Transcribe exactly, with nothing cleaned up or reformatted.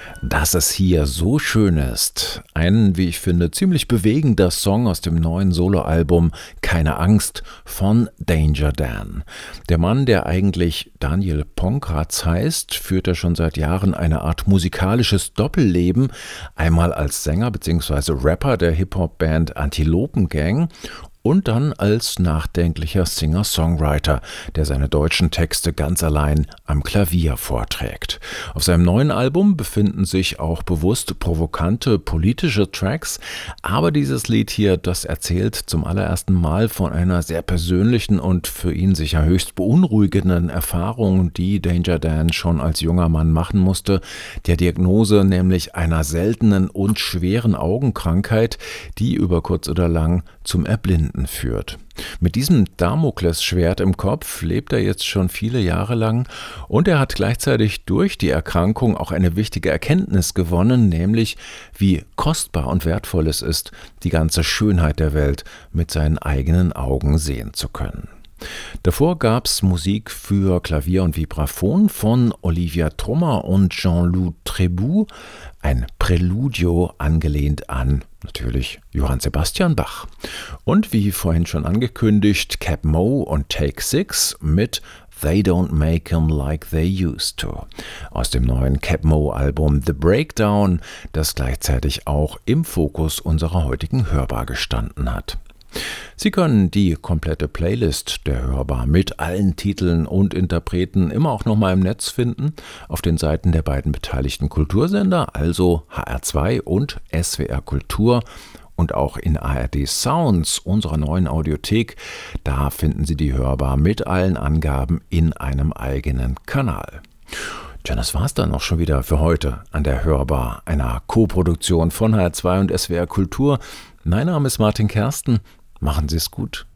Dass es hier so schön ist. Ein, wie ich finde, ziemlich bewegender Song aus dem neuen Soloalbum Keine Angst von Danger Dan. Der Mann, der eigentlich Daniel Ponkratz heißt, führt er schon seit Jahren eine Art musikalisches Doppelleben. Einmal als Sänger bzw. Rapper der Hip-Hop-Band Antilopen Gang und dann als nachdenklicher Singer-Songwriter, der seine deutschen Texte ganz allein am Klavier vorträgt. Auf seinem neuen Album befinden sich auch bewusst provokante politische Tracks, aber dieses Lied hier, das erzählt zum allerersten Mal von einer sehr persönlichen und für ihn sicher höchst beunruhigenden Erfahrung, die Danger Dan schon als junger Mann machen musste, der Diagnose nämlich einer seltenen und schweren Augenkrankheit, die über kurz oder lang zum Erblinden führt. Mit diesem Damoklesschwert im Kopf lebt er jetzt schon viele Jahre lang und er hat gleichzeitig durch die Erkrankung auch eine wichtige Erkenntnis gewonnen, nämlich wie kostbar und wertvoll es ist, die ganze Schönheit der Welt mit seinen eigenen Augen sehen zu können. Davor gab's Musik für Klavier und Vibraphon von Olivia Trummer und Jean-Loup Trebout, ein Präludio angelehnt an natürlich Johann Sebastian Bach. Und wie vorhin schon angekündigt, Cap Moe und Take Six mit They Don't Make 'Em Like They Used To aus dem neuen Cap Moe Album The Breakdown, das gleichzeitig auch im Fokus unserer heutigen Hörbar gestanden hat. Sie können die komplette Playlist der Hörbar mit allen Titeln und Interpreten immer auch nochmal im Netz finden, auf den Seiten der beiden beteiligten Kultursender, also H R zwei und S W R Kultur und auch in A R D Sounds, unserer neuen Audiothek. Da finden Sie die Hörbar mit allen Angaben in einem eigenen Kanal. Tja, das war's dann auch schon wieder für heute an der Hörbar, einer Co-Produktion von H R zwei und S W R Kultur. Mein Name ist Martin Kersten. Machen Sie es gut.